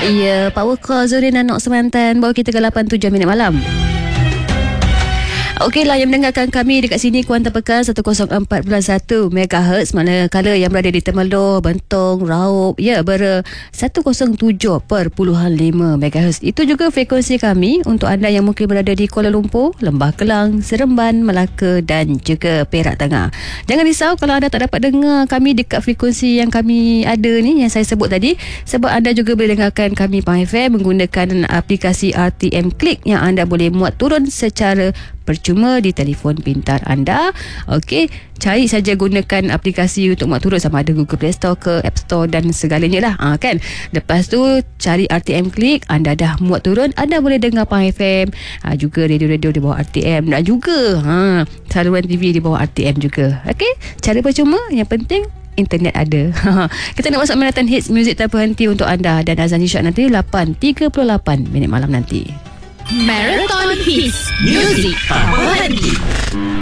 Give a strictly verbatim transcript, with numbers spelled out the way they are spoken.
Ya, Power Call Zurin dan Nok Semantan bawa kita ke lapan tujuh minit malam. Okeylah, yang mendengarkan kami dekat sini Kuantan Pekan seratus empat puluh satu megahertz, manakala yang berada di Temelloh, Bentong, Raup, ya, ber seratus tujuh perpuluhan lima megahertz. Itu juga frekuensi kami untuk anda yang mungkin berada di Kuala Lumpur, Lembah Kelang, Seremban, Melaka dan juga Perak Tengah. Jangan risau kalau anda tak dapat dengar kami dekat frekuensi yang kami ada ni, yang saya sebut tadi, sebab anda juga boleh dengarkan kami Pahang F M menggunakan aplikasi R T M Click yang anda boleh muat turun secara percuma di telefon pintar anda. Okey, cari saja, gunakan aplikasi untuk muat turun, sama ada Google Play Store ke App Store dan segalanya lah, ha, kan. Lepas tu cari R T M Click, anda dah muat turun, anda boleh dengar Pahang F M, ha, juga radio-radio di bawah R T M dan juga ha, saluran T V di bawah R T M juga. Okey, cara percuma, yang penting internet ada. Kita nak masuk Melatan Hits, muzik tak berhenti untuk anda, dan azan isyak nanti lapan tiga puluh lapan minit malam nanti. Marathon Hits, muzik tak berhenti.